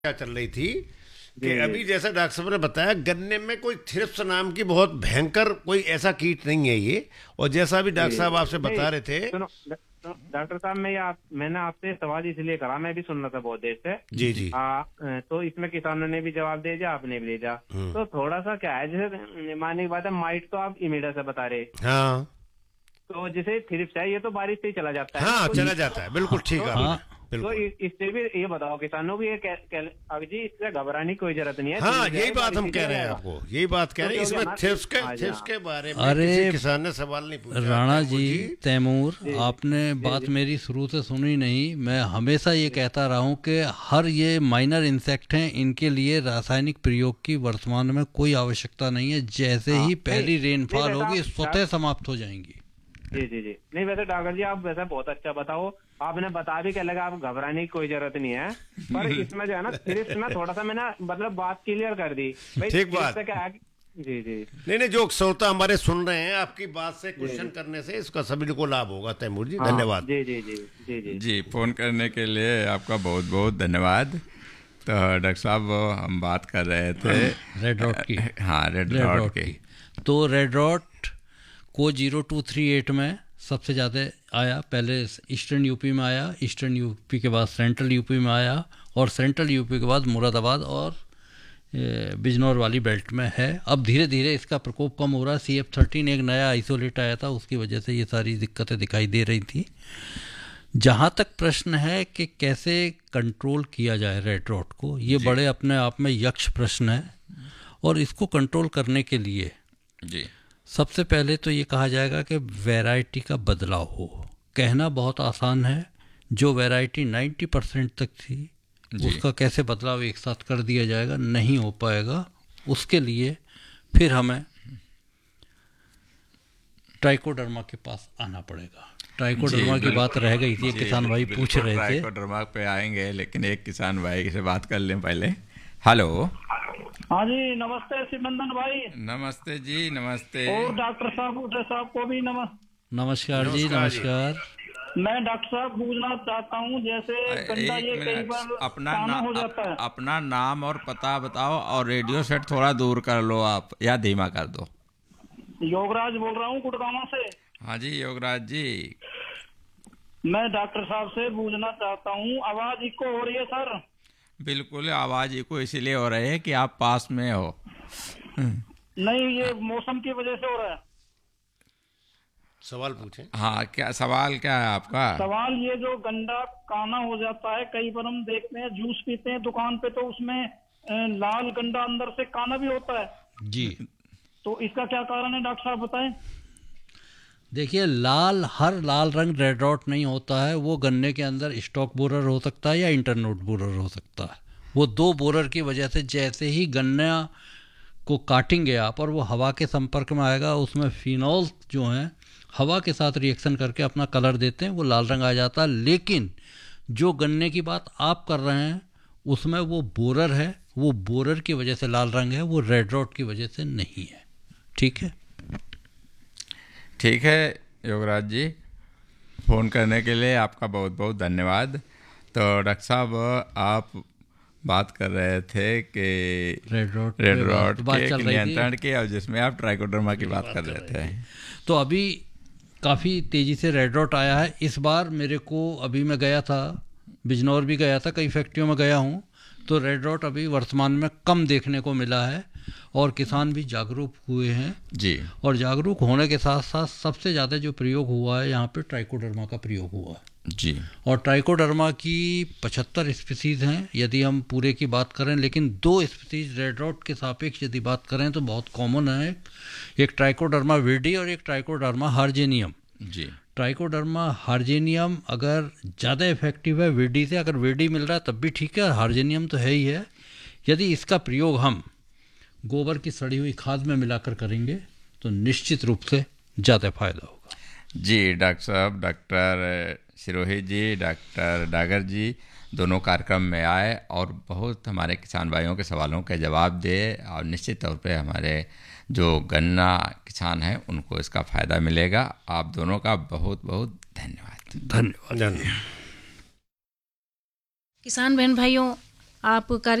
क्या चल रही थी जी कि जी अभी जैसा डॉक्टर साहब ने बताया गन्ने में कोई थ्रिप्स नाम की बहुत भयंकर कोई ऐसा कीट नहीं है ये। और जैसा अभी जी डॉक्टर साहब आपसे नहीं बता रहे थे। सुनो डॉक्टर साहब मैंने आपसे सवाल इसलिए करा, मैं भी सुन रहा था बहुत देर से। जी जी। तो इसमें किसानों ने भी जवाब दे दिया, आपने भी दे दिया। तो थोड़ा सा क्या है, जैसे मानने की बात है, माइट तो आप इमीडिएट से बता रहे, हाँ तो जैसे थ्रिप्स है ये तो बारिश से ही चला जाता है ना, हाँ तो चला जाता है, बिल्कुल ठीक तो आपने। तो बिल्कुल। इससे भी ये बताओ किसानों को, ये अब जी इससे घबराने की कोई जरूरत नहीं है, हाँ थ्रिप्स यही है, बात बारिश हम से कह चला रहे हैं जाएगा। आपको, यही बात कह तो रहे हैं। क्या हो गया इसमें ना, थ्रिप्स हाँ जी हाँ के बारे में अरे किसी किसान ने सवाल नहीं पूछा। राणा तैमूर जी, जी। तैमूर, जी आपने जी बात जी मेरी शुरू से सुनी नहीं। मैं हमेशा ये कहता रहा हूँ कि हर ये माइनर इंसेक्ट हैं, इनके लिए रासायनिक प्रयोग की वर्तमान में कोई आवश्यकता नहीं है। जैसे हाँ ही नहीं पहली नहीं रेनफॉल वैसा होगी स्वतः आप समाप्त हो जाएंगी। जी जी जी नहीं, वैसे डॉक्टर जी आप वैसे बहुत अच्छा बताओ, आपने बता भी क्या लगा, आप घबराने की कोई जरूरत नहीं है। पर इसमें जो है ना थ्रिप्स में थोड़ा सा मैंने मतलब बात क्लियर कर दी भाई, ठीक थ्रिप्स बात। से क्या है जी जी नहीं नहीं, जो श्रोता हमारे सुन रहे हैं आपकी बात से जी क्वेश्चन जी करने से इसका सभी को लाभ होगा। तैमूर जी हाँ धन्यवाद। जी जी जी जी जी जी, फ़ोन करने के लिए आपका बहुत बहुत धन्यवाद। तो डॉक्टर साहब, हम बात कर रहे थे रेड रॉट की। हाँ, रेड रेड रॉट रॉट की। की। तो रेड रॉट को 0238 में सबसे ज़्यादा आया। पहले ईस्टर्न यूपी में आया, ईस्टर्न यूपी के बाद सेंट्रल यूपी में आया, और सेंट्रल यूपी के बाद मुरादाबाद और बिजनौर वाली बेल्ट में है। अब धीरे धीरे इसका प्रकोप कम हो रहा है। CF13 एक नया आइसोलेट आया था, उसकी वजह से ये सारी दिक्कतें दिखाई दे रही थी। जहाँ तक प्रश्न है कि कैसे कंट्रोल किया जाए रेड रॉट को, ये जी बड़े अपने आप में यक्ष प्रश्न है। और इसको कंट्रोल करने के लिए जी सबसे पहले तो ये कहा जाएगा कि वैरायटी का बदलाव हो। कहना बहुत आसान है, जो वैरायटी 90% तक थी जी उसका कैसे बदलाव एक साथ कर दिया जाएगा, नहीं हो पाएगा। उसके लिए फिर हमें ट्राइकोडर्मा के पास आना पड़ेगा। ट्राइकोडर्मा की बात रह गई थी, एक जी, किसान भाई पूछ बिल्कुल रहे थे। ट्राइकोडर्मा पे आएंगे, लेकिन एक किसान भाई से बात कर लें पहले। हेलो। हाँ जी, नमस्ते शिवनंदन भाई। नमस्ते जी, नमस्ते। और डॉक्टर साहब को भी नमस्कार जी, नमस्कार जी। नमस्कार। मैं डॉक्टर साहब पूछना चाहता हूँ, जैसे गंदा एक ये कई मिनट, बार अपना काना हो जाता है। अपना नाम और पता बताओ, और रेडियो सेट थोड़ा दूर कर लो आप, या धीमा कर दो। योगराज बोल रहा हूँ गुड़गांव से। हाँ जी योगराज जी। मैं डॉक्टर साहब से पूछना चाहता हूँ, आवाज इको हो रही है सर? बिल्कुल, आवाज को इसीलिए हो रही है कि आप पास में हो। नहीं, ये मौसम की वजह से हो रहा है। सवाल पूछें। हाँ, क्या सवाल क्या है आपका? सवाल ये, जो गंदा काना हो जाता है, कई बार हम देखते हैं जूस पीते हैं दुकान पे, तो उसमें लाल गंदा अंदर से काना भी होता है। जी तो इसका क्या कारण है डॉक्टर साहब, बताएं। देखिए, हर लाल रंग रेड रॉट नहीं होता है। वो गन्ने के अंदर स्टॉक बोरर हो सकता है या इंटरनोड बोरर हो सकता है। वो दो बोरर की वजह से जैसे ही गन्ना को काटेंगे आप और वो हवा के संपर्क में आएगा, उसमें फिनॉल जो हैं हवा के साथ रिएक्शन करके अपना कलर देते हैं, वो लाल रंग आ जाता है। लेकिन जो गन्ने की बात आप कर रहे हैं उसमें वो बोरर है, वो बोरर की वजह से लाल रंग है, वो रेड रॉट की वजह से नहीं है। ठीक है? ठीक है योगराज जी, फ़ोन करने के लिए आपका बहुत बहुत धन्यवाद। तो डॉक्टर साहब, आप बात कर रहे थे कि रेड रॉट के नियंत्रण की, और जिसमें आप ट्राइकोडर्मा की बात कर रहे थे। तो अभी काफ़ी तेज़ी से रेड रॉट आया है इस बार। मेरे को अभी मैं गया था, बिजनौर भी गया था, कई फैक्ट्रियों में गया हूँ, तो रेड रॉट अभी वर्तमान में कम देखने को मिला है। और किसान भी जागरूक हुए हैं जी। और जागरूक होने के साथ साथ सबसे ज़्यादा जो प्रयोग हुआ है यहाँ पे ट्राइकोडर्मा का प्रयोग हुआ है। जी। और ट्राइकोडर्मा की 75 स्पीसीज़ हैं यदि हम पूरे की बात करें, लेकिन 2 स्पीसीज रेड रॉट के सापेक्ष यदि बात करें तो बहुत कॉमन है। एक ट्राइकोडर्मा विर्डी और एक ट्राइकोडर्मा हार्जेनियम। जी। ट्राइकोडर्मा हार्जेनियम अगर ज़्यादा इफेक्टिव है विर्डी से, अगर विर्डी मिल रहा है तब भी ठीक है, हार्जेनियम तो है ही है। यदि इसका प्रयोग हम गोबर की सड़ी हुई खाद में मिलाकर करेंगे तो निश्चित रूप से ज़्यादा फायदा होगा। जी डॉक्टर साहब, डॉक्टर सिरोही जी, डॉक्टर डागर जी दोनों कार्यक्रम में आए और बहुत हमारे किसान भाइयों के सवालों के जवाब दिए, और निश्चित तौर पे हमारे जो गन्ना किसान हैं उनको इसका फ़ायदा मिलेगा। आप दोनों का बहुत बहुत धन्यवाद। धन्यवाद। धन्यवाद। किसान बहन भाइयों, आप